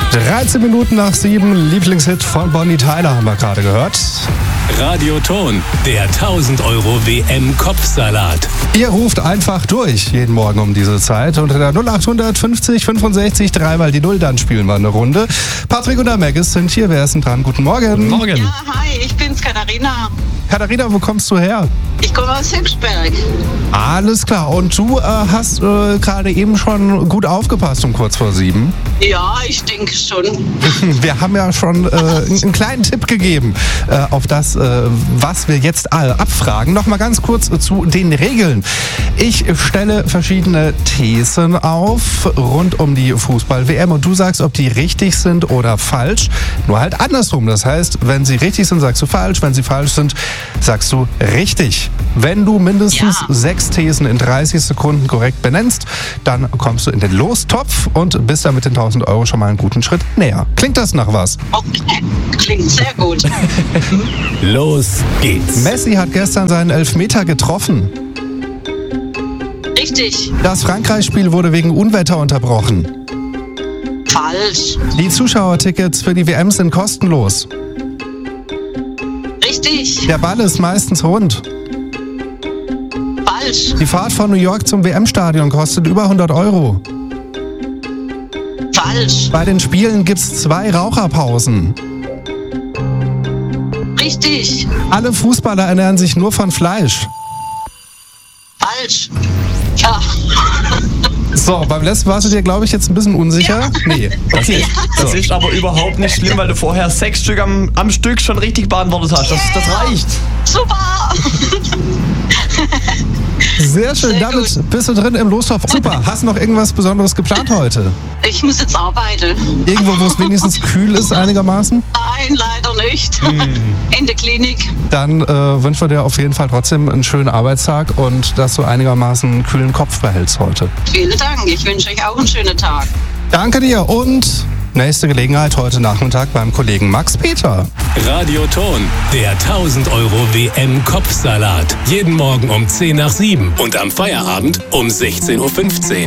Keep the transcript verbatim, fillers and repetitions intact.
dreizehn Minuten nach sieben, Lieblingshit von Bonnie Tyler haben wir gerade gehört. Radioton, der tausend Euro W M-Kopfsalat. Ihr ruft einfach durch, jeden Morgen um diese Zeit. Unter der null acht fünfzig fünfundsechzig drei mal die Null, dann spielen wir eine Runde. Patrick und der Maggis sind hier, wer ist denn dran? Guten Morgen. Guten Morgen. Ja, hi, ich bin's, Katharina. Katharina, wo kommst du her? Ich komme aus Höchstberg. Alles klar, und du äh, hast äh, gerade eben schon gut aufgepasst um kurz vor sieben. Ja, ich denke schon. Wir haben ja schon äh, einen kleinen Tipp gegeben äh, auf das, äh, was wir jetzt äh, abfragen. Nochmal ganz kurz äh, zu den Regeln. Ich stelle verschiedene Thesen auf rund um die Fußball-W M und du sagst, ob die richtig sind oder falsch. Nur halt andersrum. Das heißt, wenn sie richtig sind, sagst du falsch. Wenn sie falsch sind, sagst du richtig. Wenn du mindestens Ja. sechs Thesen in dreißig Sekunden korrekt benennst, dann kommst du in den Lostopf und bist dann mit den tausend Euro schon mal einen guten Schritt näher. Klingt das nach was? Okay, klingt sehr gut. Los geht's. Messi hat gestern seinen Elfmeter getroffen. Richtig, Das Frankreich-Spiel wurde wegen Unwetter unterbrochen. falsch. Die Zuschauertickets für die W M sind kostenlos. Richtig, Der Ball ist meistens rund. falsch, Die Fahrt von New York zum W M-Stadion kostet über hundert Euro. falsch, Bei den Spielen gibt's zwei Raucherpausen. richtig, Alle Fußballer ernähren sich nur von Fleisch. falsch. Ja, So, beim letzten warst du dir, glaube ich, jetzt ein bisschen unsicher. Nee, okay. Das ist aber überhaupt nicht schlimm, weil du vorher sechs Stück am, am Stück schon richtig beantwortet hast. Das, das reicht. super. Sehr schön, Sehr damit gut. bist du drin im Lostopf. Super, hast du noch irgendwas Besonderes geplant heute? Ich muss jetzt arbeiten. Irgendwo, wo es wenigstens kühl ist einigermaßen? Nein, leider nicht. In der Klinik. Dann äh, wünschen wir dir auf jeden Fall trotzdem einen schönen Arbeitstag und dass du einigermaßen einen kühlen Kopf behältst heute. Vielen Dank. Ich wünsche euch auch einen schönen Tag. Danke dir und nächste Gelegenheit heute Nachmittag beim Kollegen Max Peter. Radioton, der tausend Euro W M-Kopfsalat. Jeden Morgen um zehn nach sieben und am Feierabend um sechzehn Uhr fünfzehn.